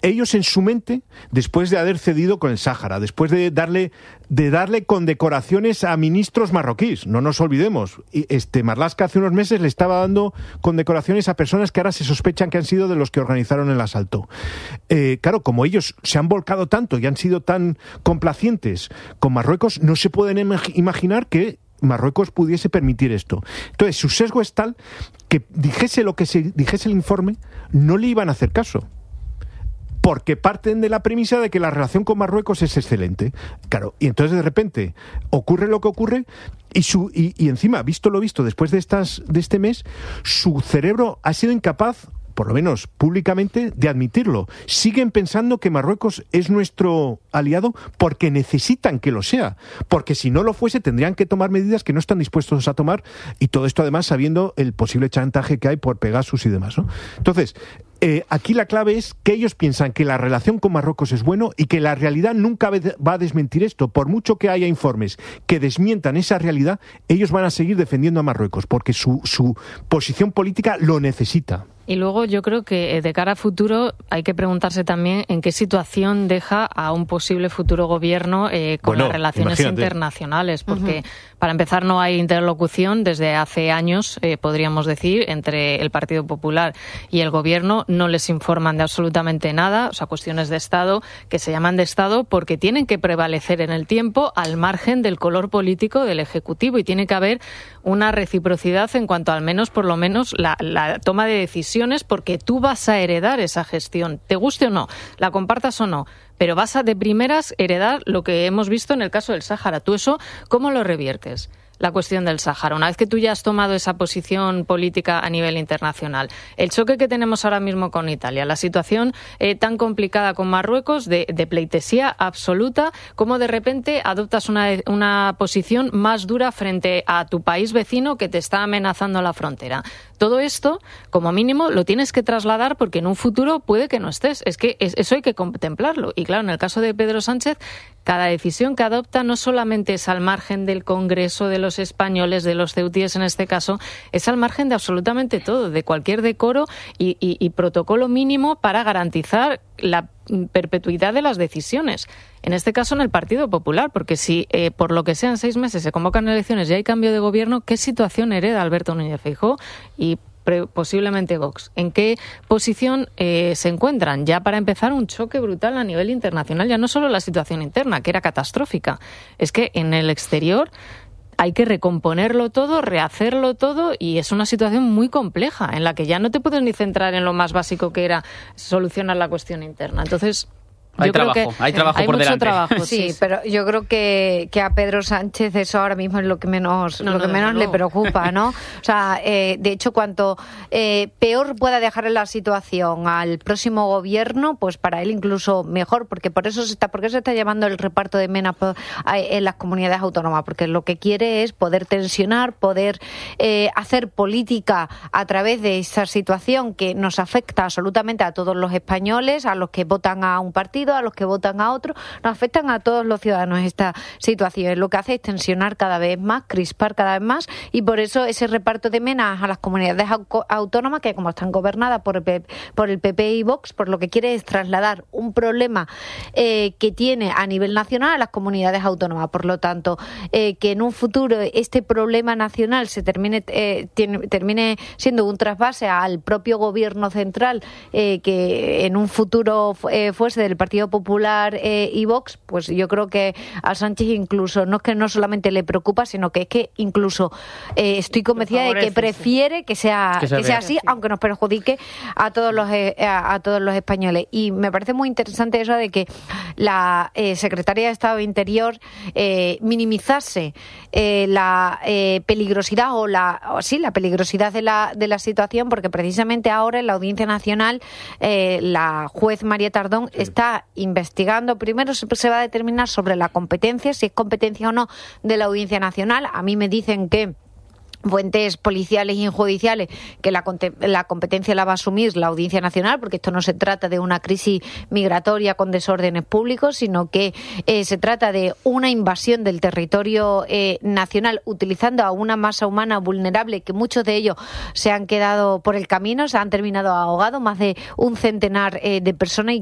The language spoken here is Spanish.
ellos en su mente, después de haber cedido con el Sáhara, después de darle condecoraciones a ministros marroquíes, no nos olvidemos, Marlaska hace unos meses le estaba dando condecoraciones a personas que ahora se sospechan que han sido de los que organizaron el asalto. Claro, como ellos se han volcado tanto y han sido tan complacientes con Marruecos, no se pueden imaginar que Marruecos pudiese permitir esto. Entonces, su sesgo es tal que dijese lo que dijese el informe, no le iban a hacer caso. Porque parten de la premisa de que la relación con Marruecos es excelente. Claro, y entonces de repente ocurre lo que ocurre y encima, visto lo visto, después de este mes, su cerebro ha sido incapaz, por lo menos públicamente, de admitirlo. Siguen pensando que Marruecos es nuestro aliado porque necesitan que lo sea. Porque si no lo fuese, tendrían que tomar medidas que no están dispuestos a tomar, y todo esto además sabiendo el posible chantaje que hay por Pegasus y demás, ¿no? Entonces, aquí la clave es que ellos piensan que la relación con Marruecos es bueno y que la realidad nunca va a desmentir esto. Por mucho que haya informes que desmientan esa realidad, ellos van a seguir defendiendo a Marruecos porque su posición política lo necesita. Y luego yo creo que de cara a futuro hay que preguntarse también en qué situación deja a un posible futuro gobierno con las relaciones internacionales, porque para empezar no hay interlocución desde hace años, podríamos decir, entre el Partido Popular y el gobierno. No les informan de absolutamente nada, o sea, cuestiones de Estado que se llaman de Estado porque tienen que prevalecer en el tiempo al margen del color político del Ejecutivo, y tiene que haber una reciprocidad en cuanto al menos, por lo menos, la toma de decisiones, porque tú vas a heredar esa gestión, te guste o no, la compartas o no, pero vas a de primeras heredar lo que hemos visto en el caso del Sáhara. ¿Tú eso cómo lo reviertes? La cuestión del Sáhara, una vez que tú ya has tomado esa posición política a nivel internacional, el choque que tenemos ahora mismo con Italia, la situación tan complicada con Marruecos, de pleitesía absoluta, cómo de repente adoptas una posición más dura frente a tu país vecino que te está amenazando la frontera. Todo esto, como mínimo, lo tienes que trasladar porque en un futuro puede que no estés. Es que eso hay que contemplarlo. Y claro, en el caso de Pedro Sánchez, cada decisión que adopta no solamente es al margen del Congreso, de los españoles, de los ceutíes en este caso, es al margen de absolutamente todo, de cualquier decoro y protocolo mínimo para garantizar la perpetuidad de las decisiones. En este caso en el Partido Popular, porque si por lo que sea en 6 meses se convocan elecciones y hay cambio de gobierno, ¿qué situación hereda Alberto Núñez Feijóo y posiblemente Vox? ¿En qué posición se encuentran? Ya para empezar, un choque brutal a nivel internacional, ya no solo la situación interna, que era catastrófica, es que en el exterior hay que recomponerlo todo, rehacerlo todo, y es una situación muy compleja en la que ya no te puedes ni centrar en lo más básico que era solucionar la cuestión interna. Entonces, hay trabajo por delante. Trabajo, sí, pero yo creo que a Pedro Sánchez eso ahora mismo es lo que menos le preocupa, ¿no? O sea, de hecho, cuanto peor pueda dejar la situación al próximo gobierno, pues para él incluso mejor, porque por qué se está llevando el reparto de MENA en las comunidades autónomas, porque lo que quiere es poder tensionar, poder hacer política a través de esa situación que nos afecta absolutamente a todos los españoles, a los que votan a un partido, a los que votan a otro, nos afectan a todos los ciudadanos esta situación. Lo que hace es tensionar cada vez más, crispar cada vez más, y por eso ese reparto de MENA a las comunidades autónomas, que como están gobernadas por el PP y Vox, por lo que quiere es trasladar un problema que tiene a nivel nacional a las comunidades autónomas. Por lo tanto, que en un futuro este problema nacional se termine siendo un trasvase al propio gobierno central, que en un futuro fuese del Partido Popular y Vox, pues yo creo que a Sánchez incluso no es que no solamente le preocupa, sino que es que incluso estoy convencida de que prefiere que sea así, aunque nos perjudique a todos los españoles. Y me parece muy interesante eso de que la secretaria de Estado de Interior minimizase la peligrosidad la peligrosidad de la situación, porque precisamente ahora en la Audiencia Nacional la juez María Tardón está investigando. Primero se va a determinar sobre la competencia, si es competencia o no de la Audiencia Nacional. A mí me dicen que fuentes policiales y judiciales que la competencia la va a asumir la Audiencia Nacional, porque esto no se trata de una crisis migratoria con desórdenes públicos, sino que se trata de una invasión del territorio nacional utilizando a una masa humana vulnerable, que muchos de ellos se han quedado por el camino, se han terminado ahogados, más de un centenar de personas,